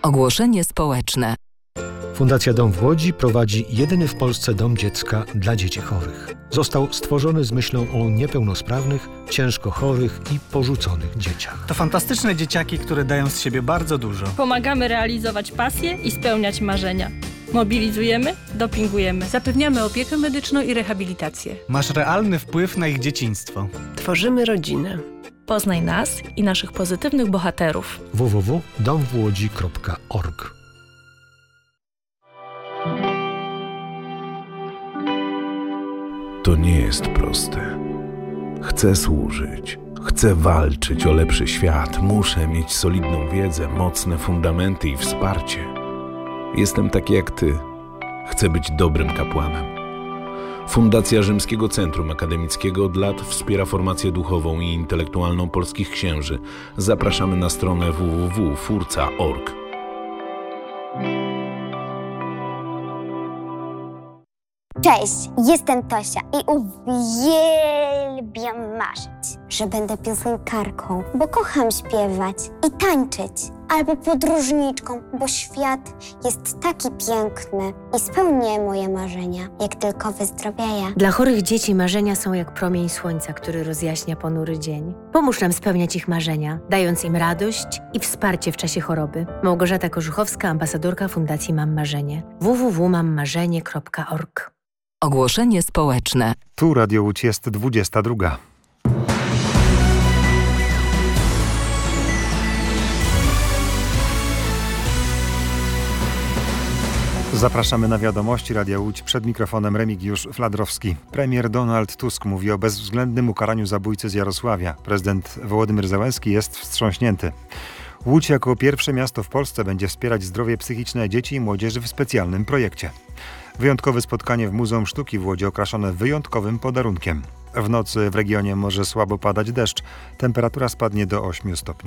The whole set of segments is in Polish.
Ogłoszenie społeczne. Fundacja Dom w Łodzi prowadzi jedyny w Polsce dom dziecka dla dzieci chorych. Został stworzony z myślą o niepełnosprawnych, ciężko chorych i porzuconych dzieciach. To fantastyczne dzieciaki, które dają z siebie bardzo dużo. Pomagamy realizować pasje i spełniać marzenia. Mobilizujemy, dopingujemy. Zapewniamy opiekę medyczną i rehabilitację. Masz realny wpływ na ich dzieciństwo. Tworzymy rodzinę. Poznaj nas i naszych pozytywnych bohaterów. www.domwłodzi.org. To nie jest proste. Chcę służyć, chcę walczyć o lepszy świat, muszę mieć solidną wiedzę, mocne fundamenty i wsparcie. Jestem taki jak ty. Chcę być dobrym kapłanem. Fundacja Rzymskiego Centrum Akademickiego od lat wspiera formację duchową i intelektualną polskich księży. Zapraszamy na stronę www.furca.org. Cześć, jestem Tosia i uwielbiam marzyć, że będę piosenkarką, bo kocham śpiewać i tańczyć, albo podróżniczką, bo świat jest taki piękny i spełnię moje marzenia, jak tylko wyzdrowieję. Dla chorych dzieci marzenia są jak promień słońca, który rozjaśnia ponury dzień. Pomóż nam spełniać ich marzenia, dając im radość i wsparcie w czasie choroby. Małgorzata Korzuchowska, ambasadorka Fundacji Mam Marzenie. www.mammarzenie.org. Ogłoszenie społeczne. Tu Radio Łódź jest 22. Zapraszamy na wiadomości Radia Łódź. Przed mikrofonem Remigiusz Fladrowski. Premier Donald Tusk mówi o bezwzględnym ukaraniu zabójcy z Jarosławia. Prezydent Wołodymyr Zełenski jest wstrząśnięty. Łódź jako pierwsze miasto w Polsce będzie wspierać zdrowie psychiczne dzieci i młodzieży w specjalnym projekcie. Wyjątkowe spotkanie w Muzeum Sztuki w Łodzi okraszone wyjątkowym podarunkiem. W nocy w regionie może słabo padać deszcz. Temperatura spadnie do 8 stopni.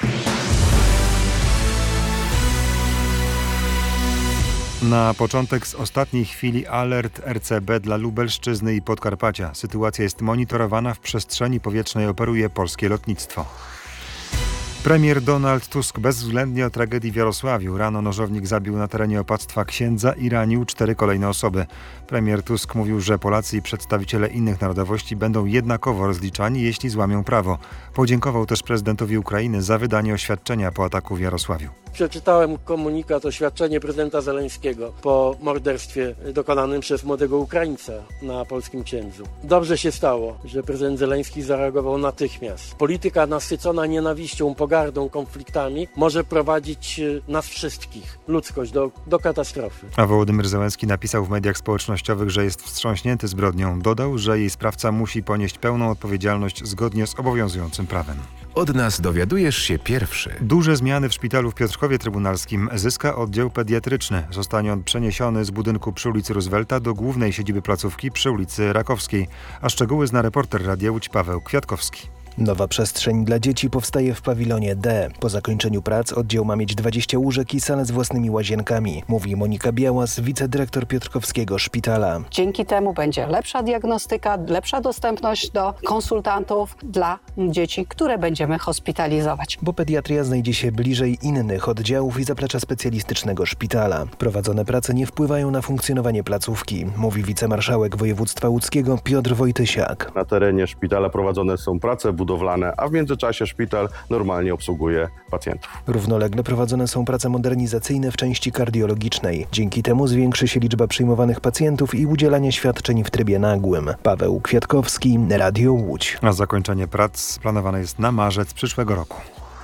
Na początek z ostatniej chwili alert RCB dla Lubelszczyzny i Podkarpacia. Sytuacja jest monitorowana, w przestrzeni powietrznej operuje polskie lotnictwo. Premier Donald Tusk bezwzględnie o tragedii w Jarosławiu. Rano nożownik zabił na terenie opactwa księdza i ranił 4 kolejne osoby. Premier Tusk mówił, że Polacy i przedstawiciele innych narodowości będą jednakowo rozliczani, jeśli złamią prawo. Podziękował też prezydentowi Ukrainy za wydanie oświadczenia po ataku w Jarosławiu. Przeczytałem komunikat, oświadczenie prezydenta Zeleńskiego po morderstwie dokonanym przez młodego Ukraińca na polskim księdzu. Dobrze się stało, że prezydent Zeleński zareagował natychmiast. Polityka nasycona nienawiścią, pogardą, konfliktami może prowadzić nas wszystkich, ludzkość, do katastrofy. A Wołodymyr Zełenski napisał w mediach społecznościowych, że jest wstrząśnięty zbrodnią. Dodał, że jej sprawca musi ponieść pełną odpowiedzialność zgodnie z obowiązującym prawem. Od nas dowiadujesz się pierwszy. Duże zmiany w szpitalu w Piotrkowie Trybunalskim zyska oddział pediatryczny. Zostanie on przeniesiony z budynku przy ulicy Roosevelta do głównej siedziby placówki przy ulicy Rakowskiej. A szczegóły zna reporter Radia Łódź Paweł Kwiatkowski. Nowa przestrzeń dla dzieci powstaje w pawilonie D. Po zakończeniu prac oddział ma mieć 20 łóżek i salę z własnymi łazienkami, mówi Monika Białas, wicedyrektor Piotrkowskiego Szpitala. Dzięki temu będzie lepsza diagnostyka, lepsza dostępność do konsultantów dla dzieci, które będziemy hospitalizować. Bo pediatria znajdzie się bliżej innych oddziałów i zaplecza specjalistycznego szpitala. Prowadzone prace nie wpływają na funkcjonowanie placówki, mówi wicemarszałek województwa łódzkiego Piotr Wojtysiak. Na terenie szpitala prowadzone są prace budowlane, a w międzyczasie szpital normalnie obsługuje pacjentów. Równolegle prowadzone są prace modernizacyjne w części kardiologicznej. Dzięki temu zwiększy się liczba przyjmowanych pacjentów i udzielania świadczeń w trybie nagłym. Paweł Kwiatkowski, Radio Łódź. A zakończenie prac planowane jest na marzec przyszłego roku.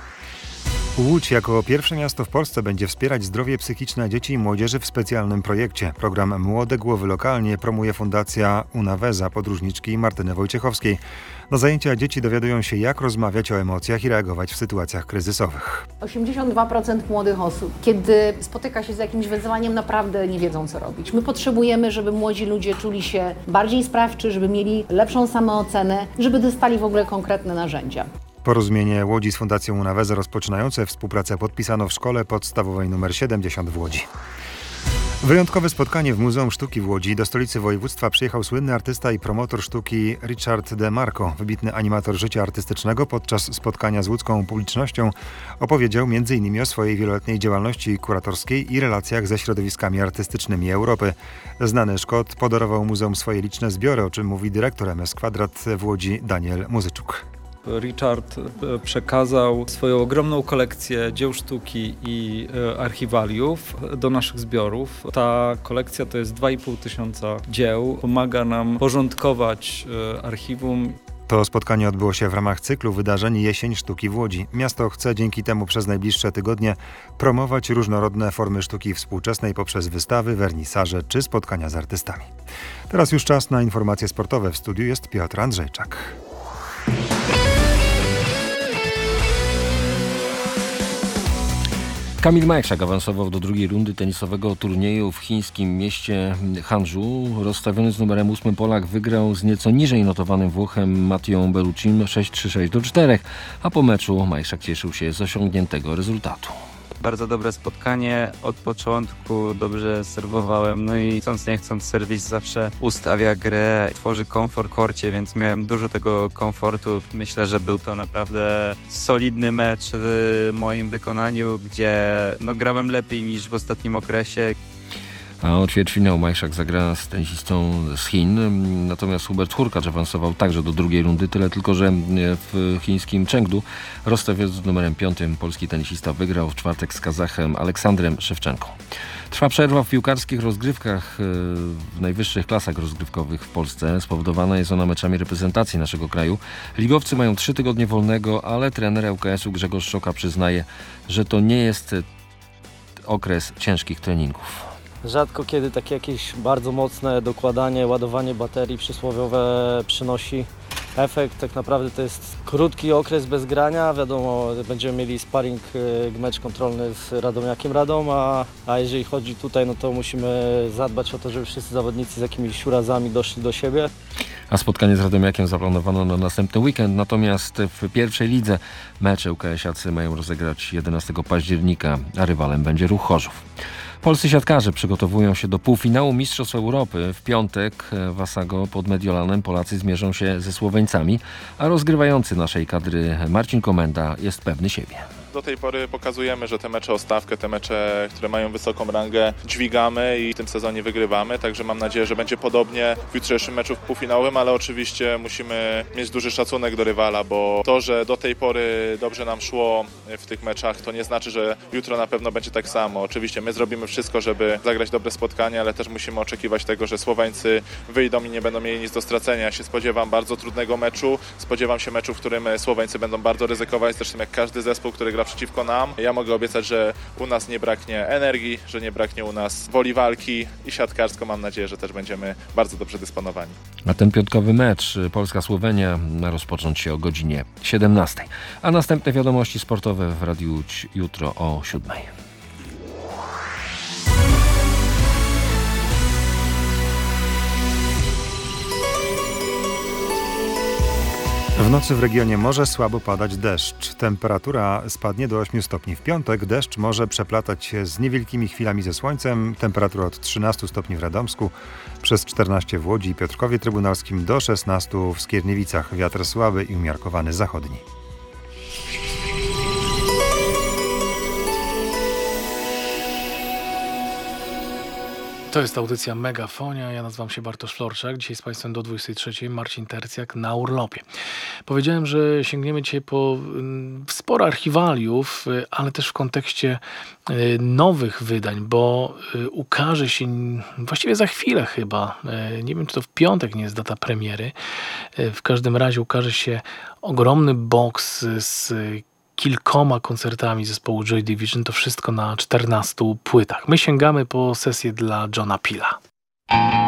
Łódź jako pierwsze miasto w Polsce będzie wspierać zdrowie psychiczne dzieci i młodzieży w specjalnym projekcie. Program Młode Głowy Lokalnie promuje Fundacja Unaweza podróżniczki Martyny Wojciechowskiej. Na zajęcia dzieci dowiadują się, jak rozmawiać o emocjach i reagować w sytuacjach kryzysowych. 82% młodych osób, kiedy spotyka się z jakimś wyzwaniem, naprawdę nie wiedzą, co robić. My potrzebujemy, żeby młodzi ludzie czuli się bardziej sprawczy, żeby mieli lepszą samoocenę, żeby dostali w ogóle konkretne narzędzia. Porozumienie Łodzi z Fundacją Unaweza rozpoczynające współpracę podpisano w Szkole Podstawowej nr 70 w Łodzi. Wyjątkowe spotkanie w Muzeum Sztuki w Łodzi. Do stolicy województwa przyjechał słynny artysta i promotor sztuki Richard De Marco. Wybitny animator życia artystycznego podczas spotkania z łódzką publicznością opowiedział m.in. o swojej wieloletniej działalności kuratorskiej i relacjach ze środowiskami artystycznymi Europy. Znany Szkot podarował muzeum swoje liczne zbiory, o czym mówi dyrektor MS Kwadrat w Łodzi Daniel Muzyczuk. Richard przekazał swoją ogromną kolekcję dzieł sztuki i archiwaliów do naszych zbiorów. Ta kolekcja to jest 2500 dzieł. Pomaga nam porządkować archiwum. To spotkanie odbyło się w ramach cyklu wydarzeń Jesień Sztuki w Łodzi. Miasto chce dzięki temu przez najbliższe tygodnie promować różnorodne formy sztuki współczesnej poprzez wystawy, wernisaże czy spotkania z artystami. Teraz już czas na informacje sportowe. W studiu jest Piotr Andrzejczak. Kamil Majchrzak awansował do drugiej rundy tenisowego turnieju w chińskim mieście Hangzhou. Rozstawiony z numerem 8 Polak wygrał z nieco niżej notowanym Włochem Mattią Belluccim 6-3-6-4, a po meczu Majchrzak cieszył się z osiągniętego rezultatu. Bardzo dobre spotkanie, od początku dobrze serwowałem, no i chcąc nie chcąc serwis zawsze ustawia grę, tworzy komfort w korcie, więc miałem dużo tego komfortu. Myślę, że był to naprawdę solidny mecz w moim wykonaniu, gdzie grałem lepiej niż w ostatnim okresie. A o ćwierćfinał Majchrzak zagra z tenisistą z Chin, natomiast Hubert Hurkacz awansował także do drugiej rundy, tyle tylko, że w chińskim Chengdu rozstawiony z numerem 5 polski tenisista wygrał w czwartek z Kazachem Aleksandrem Szewczenką. Trwa przerwa w piłkarskich rozgrywkach w najwyższych klasach rozgrywkowych w Polsce. Spowodowana jest ona meczami reprezentacji naszego kraju. Ligowcy mają 3 tygodnie wolnego, ale trener ŁKS-u Grzegorz Szoka przyznaje, że to nie jest okres ciężkich treningów. Rzadko kiedy takie jakieś bardzo mocne dokładanie, ładowanie baterii przysłowiowe przynosi efekt. Tak naprawdę to jest krótki okres bez grania. Wiadomo, będziemy mieli sparring, mecz kontrolny z Radomiakiem Radom, a jeżeli chodzi tutaj, no to musimy zadbać o to, żeby wszyscy zawodnicy z jakimiś urazami doszli do siebie. A spotkanie z Radomiakiem zaplanowano na następny weekend, natomiast w pierwszej lidze mecze ŁKS-iacy mają rozegrać 11 października, a rywalem będzie Ruch Chorzów. Polscy siatkarze przygotowują się do półfinału Mistrzostw Europy. W piątek w Asago pod Mediolanem Polacy zmierzą się ze Słoweńcami, a rozgrywający naszej kadry Marcin Komenda jest pewny siebie. Do tej pory pokazujemy, że te mecze o stawkę, te mecze, które mają wysoką rangę, dźwigamy i w tym sezonie wygrywamy, także mam nadzieję, że będzie podobnie w jutrzejszym meczu półfinałowym, ale oczywiście musimy mieć duży szacunek do rywala, bo to, że do tej pory dobrze nam szło w tych meczach, to nie znaczy, że jutro na pewno będzie tak samo. Oczywiście my zrobimy wszystko, żeby zagrać dobre spotkanie, ale też musimy oczekiwać tego, że Słoweńcy wyjdą i nie będą mieli nic do stracenia. Ja się spodziewam bardzo trudnego meczu, spodziewam się meczu, w którym Słoweńcy będą bardzo ryzykować, zresztą jak każdy zespół, który gra przeciwko nam. Ja mogę obiecać, że u nas nie braknie energii, że nie braknie u nas woli walki i siatkarsko mam nadzieję, że też będziemy bardzo dobrze dysponowani. A ten piątkowy mecz Polska-Słowenia ma rozpocząć się o godzinie 17. A następne wiadomości sportowe w Radiu Łódź jutro o 7. W nocy w regionie może słabo padać deszcz. Temperatura spadnie do 8 stopni w piątek. Deszcz może przeplatać się z niewielkimi chwilami ze słońcem. Temperatura od 13 stopni w Radomsku, przez 14 w Łodzi i Piotrkowie Trybunalskim do 16 w Skierniewicach. Wiatr słaby i umiarkowany zachodni. To jest audycja Megafonia. Ja nazywam się Bartosz Florczak. Dzisiaj z Państwem do 23. Marcin Tercjak na urlopie. Powiedziałem, że sięgniemy dzisiaj po sporo archiwaliów, ale też w kontekście nowych wydań, bo ukaże się właściwie za chwilę chyba, nie wiem czy to w piątek nie jest data premiery, w każdym razie ukaże się ogromny boks z kilkoma koncertami zespołu Joy Division, to wszystko na 14 płytach. My sięgamy po sesję dla Johna Peela.